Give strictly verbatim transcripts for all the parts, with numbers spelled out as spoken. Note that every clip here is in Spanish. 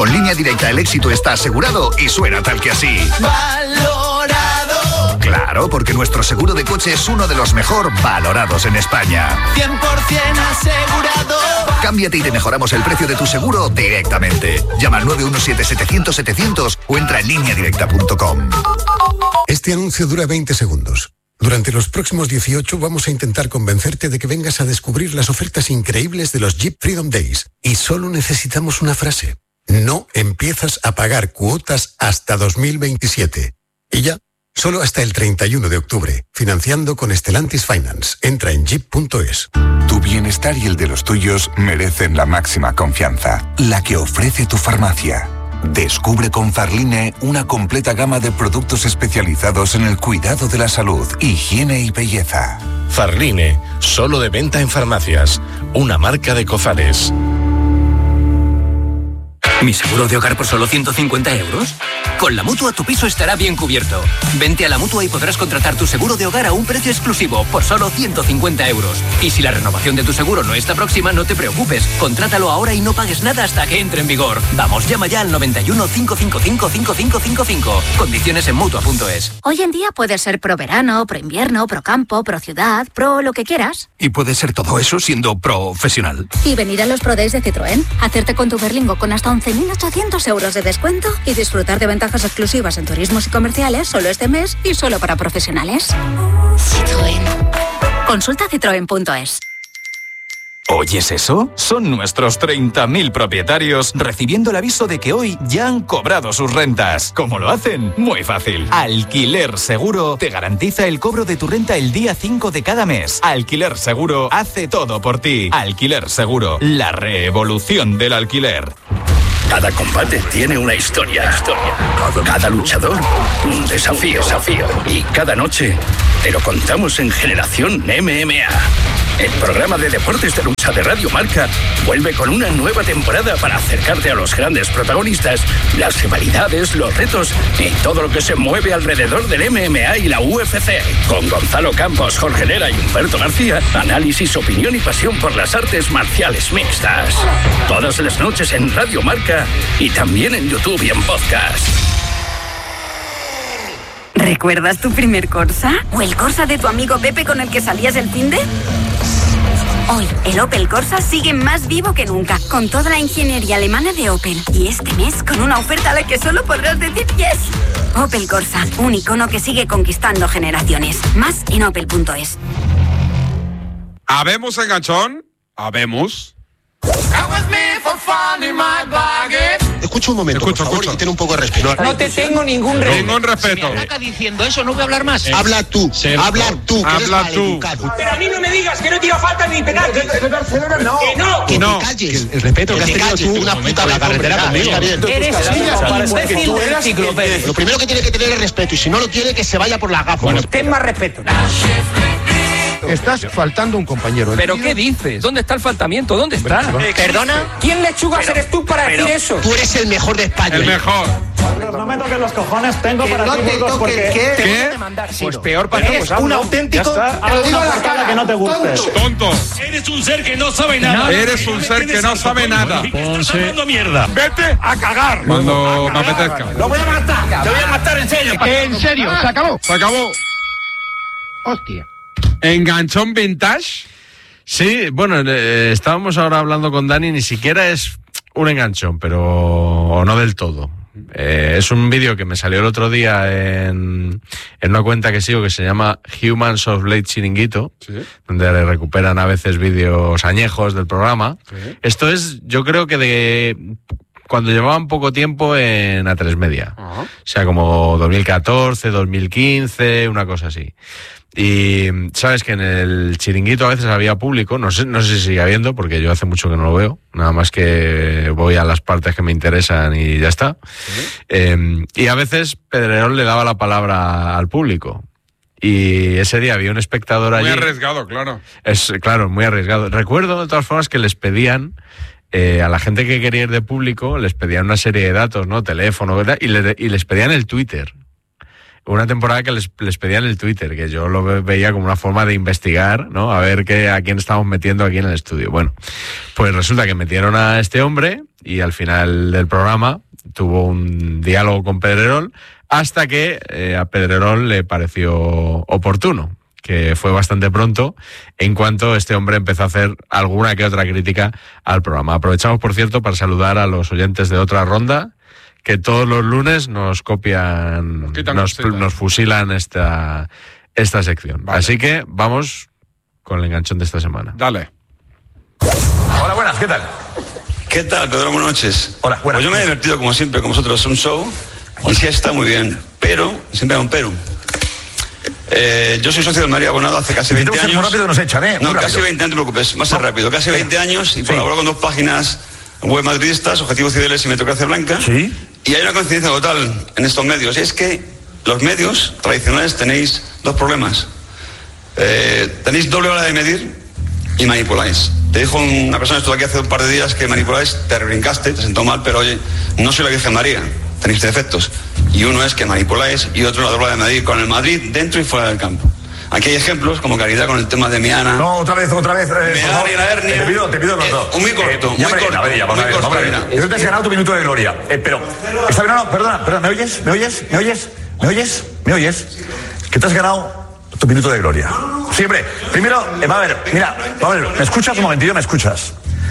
Con Línea Directa el éxito está asegurado y suena tal que así. Valorado. Claro, porque nuestro seguro de coche es uno de los mejor valorados en España. cien por ciento asegurado. Cámbiate y te mejoramos el precio de tu seguro directamente. Llama al nueve uno siete, setecientos, setecientos o entra en línea directa punto com. Este anuncio dura veinte segundos. Durante los próximos dieciocho vamos a intentar convencerte de que vengas a descubrir las ofertas increíbles de los Jeep Freedom Days. Y solo necesitamos una frase. No empiezas a pagar cuotas hasta dos mil veintisiete. Y ya, solo hasta el treinta y uno de octubre. Financiando con Stellantis Finance. Entra en jeep punto es. Tu bienestar y el de los tuyos merecen la máxima confianza. La que ofrece tu farmacia. Descubre con Farline una completa gama de productos especializados en el cuidado de la salud, higiene y belleza. Farline, solo de venta en farmacias. Una marca de Cofales. ¿Mi seguro de hogar por solo ciento cincuenta euros? Con la Mutua tu piso estará bien cubierto. Vente a la Mutua y podrás contratar tu seguro de hogar a un precio exclusivo por solo ciento cincuenta euros. Y si la renovación de tu seguro no está próxima, no te preocupes. Contrátalo ahora y no pagues nada hasta que entre en vigor. Vamos, llama ya al noventa y uno, cinco cinco cinco, cinco cinco cinco cinco. Condiciones en Mutua punto es. Hoy en día puedes ser pro verano, pro invierno, pro campo, pro ciudad, pro lo que quieras. Y puede ser todo eso siendo profesional. Y venir a los Pro Days de Citroën, hacerte con tu Berlingo con hasta once mil ochocientos euros de descuento y disfrutar de ventajas exclusivas en turismos y comerciales solo este mes y solo para profesionales. Citroën. Consulta citroen punto es. ¿Oyes eso? Son nuestros treinta mil propietarios recibiendo el aviso de que hoy ya han cobrado sus rentas. ¿Cómo lo hacen? Muy fácil. Alquiler Seguro te garantiza el cobro de tu renta el día cinco de cada mes. Alquiler Seguro hace todo por ti. Alquiler Seguro, la revolución del alquiler. Cada combate tiene una historia. historia. Cada luchador, un desafío. desafío. Y cada noche te lo contamos en Generación M M A. El programa de deportes de lucha de Radio Marca vuelve con una nueva temporada para acercarte a los grandes protagonistas, las rivalidades, los retos y todo lo que se mueve alrededor del M M A y la U F C. Con Gonzalo Campos, Jorge Lera y Humberto García, análisis, opinión y pasión por las artes marciales mixtas. Todas las noches en Radio Marca y también en YouTube y en podcast. ¿Recuerdas tu primer Corsa? ¿O el Corsa de tu amigo Pepe con el que salías el finde? Hoy, el Opel Corsa sigue más vivo que nunca, con toda la ingeniería alemana de Opel. Y este mes, con una oferta a la que solo podrás decir yes. Opel Corsa, un icono que sigue conquistando generaciones. Más en opel punto es. ¿Habemos enganchón? ¿Habemos? Escucha un momento, escucha, por favor, escucha. y ten un poco de respeto. No te tengo ningún respeto. Ningún respeto. Si me ataca diciendo eso, no voy a hablar más. Eh, habla tú, Cierto. habla tú, que Habla eres tú. maleducado. Pero a mí no me digas que no tira falta ni penal. Que, que, no. Que no. Que No. te calles. El respeto que que te has calles tenido tú una puta en la vez, carretera hombre, conmigo. está bien. Eres un imbécil de enciclopedia. Lo primero que tiene que tener es respeto, y si no lo tiene, que se vaya por la gafa. Bueno, ten más respeto. Estás faltando un compañero. ¿Pero qué dices? ¿Dónde está el faltamiento? ¿Dónde está? ¿Perdona? ¿Quién lechugas eres tú para decir eso? Tú eres el mejor de España. El mejor. No me toques los cojones, tengo para ti, Burgos, porque ¿qué? te ¿Qué? voy a demandar. Pues peor para Eres todos, un hazlo. auténtico... Ya está. Te lo digo a la cara que no te guste. Tonto. Eres un ser que no sabe nada. Eres un ser que no sabe nada. Estás hablando mierda. Vete a cagar cuando me apetezca. Lo voy a matar. Te voy a matar en serio. En serio, se acabó. Se acabó. Hostia. ¿Enganchón vintage? Sí, bueno, eh, estábamos ahora hablando con Dani, ni siquiera es un enganchón, pero o no del todo. Eh, es un vídeo que me salió el otro día en, en una cuenta que sigo que se llama Humans of Late Chiringuito, ¿Sí? donde recuperan a veces vídeos añejos del programa. ¿Sí? Esto es, yo creo que de cuando llevaban poco tiempo en A tres Media. Ajá. O sea, como dos mil catorce, dos mil quince, una cosa así. Y sabes que en el Chiringuito a veces había público, no sé, no sé si sigue habiendo, porque yo hace mucho que no lo veo, nada más que voy a las partes que me interesan y ya está. ¿Sí? Eh, y a veces Pedrerol le daba la palabra al público. Y ese día había un espectador allí. Muy arriesgado, claro. Es, claro, muy arriesgado. Recuerdo de todas formas que les pedían, eh, a la gente que quería ir de público, les pedían una serie de datos, ¿no? Teléfono, ¿verdad? Y, le, y les pedían el Twitter. una temporada que les, les pedían el Twitter, que yo lo ve, veía como una forma de investigar, ¿no? A ver qué, a quién estamos metiendo aquí en el estudio. Bueno, pues resulta que metieron a este hombre y al final del programa tuvo un diálogo con Pedrerol hasta que eh, a Pedrerol le pareció oportuno, que fue bastante pronto, en cuanto este hombre empezó a hacer alguna que otra crítica al programa. Aprovechamos, por cierto, para saludar a los oyentes de Otra Ronda, que todos los lunes nos copian, nos, nos fusilan esta, esta sección. Vale. Así que vamos con el enganchón de esta semana. Dale. Hola, buenas, ¿qué tal? ¿Qué tal, Pedro? Buenas noches. Hola, buenas. Pues yo me he divertido, como siempre, con vosotros. Un show, y sí está muy bien, pero, siempre hay un pero. Eh, yo soy socio del Madrid abonado hace casi veinte años. Muy rápido nos echan, ¿eh? No, muy casi veinte años, no te preocupes, más no. rápido. Casi veinte años y sí. colaboro con dos páginas web madridistas, Objetivos Cibeles y Metrocracia Blanca. Sí. Y hay una coincidencia total en estos medios, y es que los medios tradicionales tenéis dos problemas. Eh, tenéis doble hora de medir y manipuláis. Te dijo una persona, estuvo aquí hace un par de días, que manipuláis, te brincaste, te sentó mal, pero oye, no soy la Virgen María, tenéis defectos. Y uno es que manipuláis y otro la doble hora de medir con el Madrid dentro y fuera del campo. Aquí hay ejemplos, como Caridad con el tema de Miana. No, otra vez, otra vez. Eh, Miana y la hernia. Te pido, te pido corto. Eh, muy corto, eh, muy me, corto. A ver, ya, vamos a ver, vamos a ver. Tú te has ganado tu minuto de gloria. Eh, pero, está bien, no, no, perdona, perdona, ¿me oyes? ¿Me oyes? ¿Me oyes? ¿Me oyes? ¿Me oyes? Que te has ganado tu minuto de gloria. Siempre. Primero, eh, va a ver, mira, va a ver, ¿me escuchas un momentillo? ¿Me escuchas?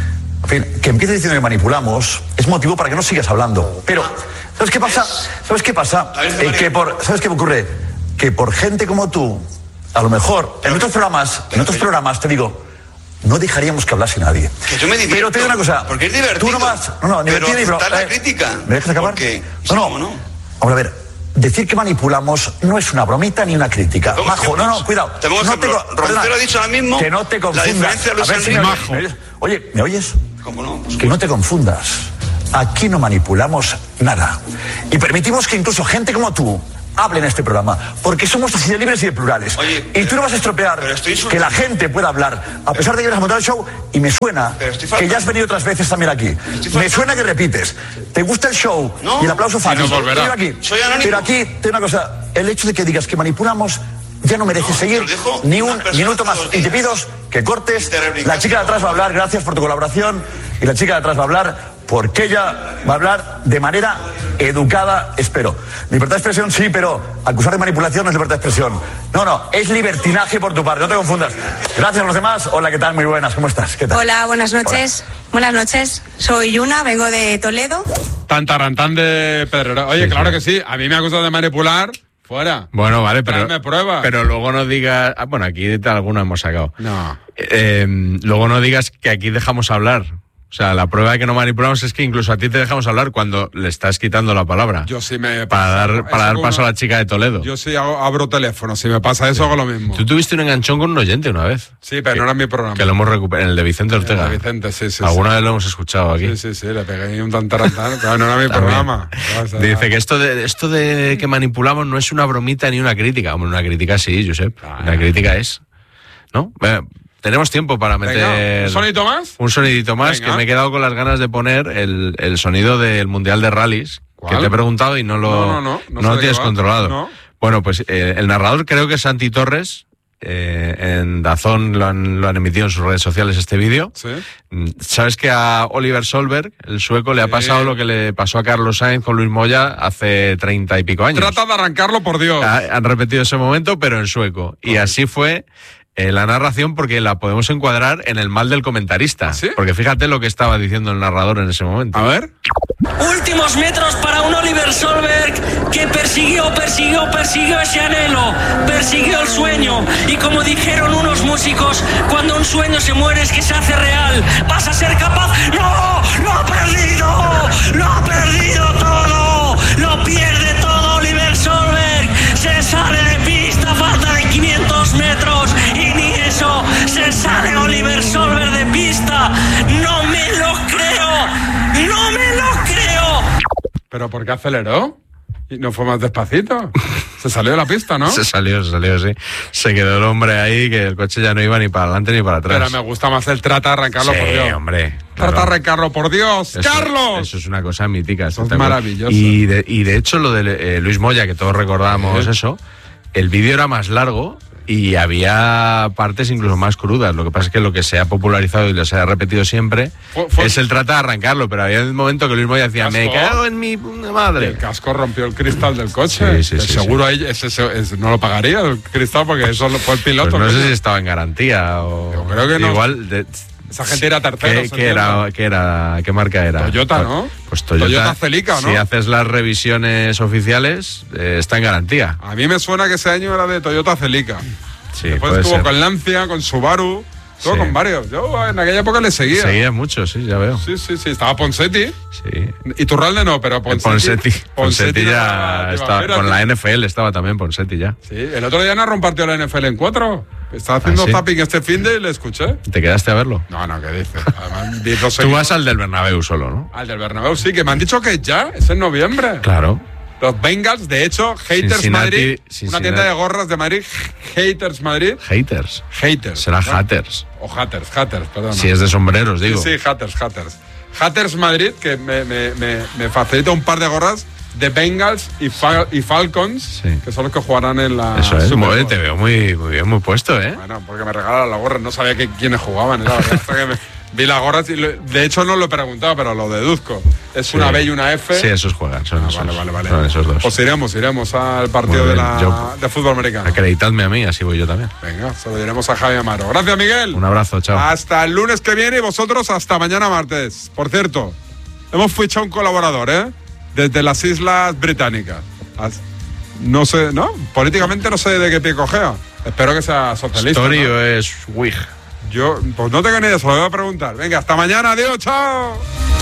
En fin, que empieces diciendo que manipulamos es motivo para que no sigas hablando. Pero, ¿sabes qué pasa? ¿Sabes qué pasa? Eh, que por, ¿sabes qué me ocurre? Que por gente como tú, a lo mejor, en otros programas, en otros programas, te digo, no dejaríamos que hablase nadie. Que yo me divierto. Pero te digo una cosa. Porque es divertido. Tú no vas. No, no, divertido ni bro. la Eh, crítica. ¿Me dejas acabar? Porque, no, no, no. Ahora, a ver, decir que manipulamos no es una bromita ni una crítica. Majo, no, no, cuidado. Te pongo no te, Roncero ha dicho ahora mismo. Que no te confundas. La diferencia de Luis a ver, Enrique. Majo. ¿Me oyes? Oye, ¿me oyes? ¿Cómo no? Que no te confundas. Aquí no manipulamos nada. Y permitimos que incluso gente como tú hable en este programa, porque somos así de libres y de plurales. Oye, y tú no vas a estropear que la gente pueda hablar, a pesar de que has montado el show, y me suena que ya has venido otras veces también aquí. Me suena que repites. ¿Te gusta el show? No, y el aplauso fácil. no volverá. Aquí. Soy anónimo. Pero aquí, te digo una cosa, el hecho de que digas que manipulamos ya no merece no, seguir ni un minuto más. Y te pido que cortes. La chica de atrás va a hablar, gracias por tu colaboración, y la chica de atrás va a hablar porque ella va a hablar de manera educada, espero. Libertad de expresión sí, pero acusar de manipulación no es libertad de expresión. No, no, es libertinaje por tu parte, no te confundas. Gracias a los demás. Hola, ¿qué tal? Muy buenas, ¿cómo estás? ¿Qué tal? Hola, buenas noches. Hola. Buenas noches, soy Yuna, vengo de Toledo. Tantarantán de Pedrero. Oye, sí, claro sí. que sí, a mí me ha acusado de manipular. Fuera. Bueno, vale, pero, prueba. pero luego no digas... Ah, bueno, aquí alguna hemos sacado. No. Eh, luego no digas que aquí dejamos hablar. O sea, la prueba de que no manipulamos es que incluso a ti te dejamos hablar cuando le estás quitando la palabra. Yo sí me... Para dar, para dar paso una... a la chica de Toledo. Yo sí hago, abro teléfono. Si me pasa eso, sí. hago lo mismo. Tú tuviste un enganchón con un oyente una vez. Sí, pero que, no era mi programa. Que lo hemos recuperado. En el de Vicente Ortega. El de Vicente, sí, sí. Alguna sí. vez lo hemos escuchado aquí. Sí, sí, sí. Le pegué un tantarantán, pero no era mi programa. O sea, dice que esto de, esto de que manipulamos no es una bromita ni una crítica. Hombre, una crítica sí, Josep. Ah, una crítica es. ¿No? Bueno, tenemos tiempo para meter... Venga, ¿un sonidito más? Un sonidito más, Venga. Que me he quedado con las ganas de poner el, el sonido del Mundial de Rallys, ¿Cuál? Que te he preguntado y no lo, no, no, no, no no lo tienes va. controlado. No. Bueno, pues eh, el narrador creo que es Santi Torres, eh, en DAZN lo han, lo han emitido en sus redes sociales este vídeo. ¿Sí? ¿Sabes que a Oliver Solberg, el sueco, le ha pasado sí. lo que le pasó a Carlos Sainz con Luis Moya hace treinta y pico años? Trata de arrancarlo, por Dios. Ha, han repetido ese momento, pero en sueco. Y oh. así fue... Eh, la narración, porque la podemos encuadrar en el mal del comentarista. ¿Sí? Porque fíjate lo que estaba diciendo el narrador en ese momento. A ver. Últimos metros para un Oliver Solberg que persiguió, persiguió, persiguió ese anhelo, persiguió el sueño. Y como dijeron unos músicos, cuando un sueño se muere es que se hace real. ¿Vas a ser capaz? ¡No! ¡Lo ha perdido! ¡Lo ha perdido todo! ¡Lo pierde todo Oliver Solberg! Se sale de pista, falta de quinientos metros. Y ni eso, se sale Oliver Solberg de pista. ¡No me lo creo! ¡No me lo creo! ¿Pero por qué aceleró? ¿Y no fue más despacito? Se salió de la pista, ¿no? Se salió, se salió, sí. Se quedó el hombre ahí, que el coche ya no iba ni para adelante ni para atrás. Pero me gusta más el trata de arrancarlo, sí, por Dios. hombre. Trata Claro. de arrancarlo, por Dios. Eso, ¡Carlos! Eso es una cosa mítica. Eso es maravilloso. Y de, y de hecho, lo de eh, Luis Moya, que todos recordamos Sí. eso, el vídeo era más largo y había partes incluso más crudas. Lo que pasa es que lo que se ha popularizado y se ha repetido siempre Fue- fue- es el trata de arrancarlo, pero había un momento que Luis Moya decía, me Casco. cago en mi puta madre. El casco rompió el cristal del coche. Sí, sí, sí, Seguro ahí ese, ese- ese- no lo pagaría el cristal porque eso lo- fue el piloto. Pues no sé coño. si estaba en garantía o... Yo creo que no. Igual... de- Esa gente era tercero. ¿Qué, qué era, qué era, ¿Qué marca era? Toyota, ¿no? Pues Toyota, Toyota Celica, ¿no? Si haces las revisiones oficiales, eh, está en garantía. A mí me suena que ese año era de Toyota Celica. Sí, Después puede estuvo ser. con Lancia, con Subaru, todo Sí. con varios. Yo en aquella época le seguía. Seguía mucho, sí, ya veo. Sí, sí, sí. Estaba Ponsetti. Sí. Iturralde no, pero Ponsetti. Ponsetti, Ponsetti era- ya te estaba, imaginas, con ¿no? la N F L estaba también Ponsetti ya. Sí, el otro día Narron partió la N F L en cuatro. Estaba haciendo ¿Ah, sí? zapping este fin de y le escuché. ¿Te quedaste a verlo? No, no, ¿qué dices? Además, vi dos Tú seguidos. vas al del Bernabéu solo, ¿no? Al del Bernabéu, sí, que me han dicho que ya, es en noviembre. Claro. Los Bengals, de hecho, Haters Cincinnati- Madrid, una Cincinnati. tienda de gorras de Madrid, Haters Madrid. Haters. Haters. Será ¿no? Hatters. O Hatters, Hatters, perdón. Si es de sombreros, digo. Sí, sí, Hatters, Hatters. Hatters Madrid, que me, me, me, me facilita un par de gorras de Bengals y, Fal- y Falcons, Sí. que son los que jugarán en la Eso es, Super muy- Bowl. te veo muy, muy bien, muy puesto, ¿eh? Bueno, porque me regalaron la gorra, no sabía que, quiénes jugaban. Era, hasta que me, vi las gorras y lo- de hecho no lo he preguntado, pero lo deduzco. Es Sí. una B y una F. Sí, esos juegan, son, Ah, esos, vale, vale, vale. son esos dos. Pues iremos, iremos al partido Muy de, bien, la, yo- de fútbol americano. Acreditadme a mí, así voy yo también. Venga, se lo diremos a Javi Amaro. Gracias, Miguel. Un abrazo, chao. Hasta el lunes que viene y vosotros hasta mañana martes. Por cierto, hemos fichado un colaborador, ¿eh? Desde las Islas Británicas. As- No sé, ¿no? Políticamente no sé de qué pie cojea. Espero que sea socialista. Story ¿no? o es Wig. Yo, pues no tengo ni idea, se lo voy a preguntar. Venga, hasta mañana, adiós, chao.